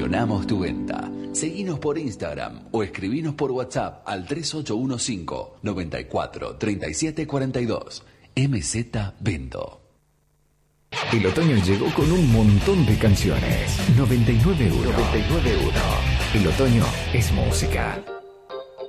Gestionamos tu venta. Seguinos por Instagram o escribinos por WhatsApp al 3815 94 37 42. MZ Vendo. El otoño llegó con un montón de canciones. 99.1. El otoño es música.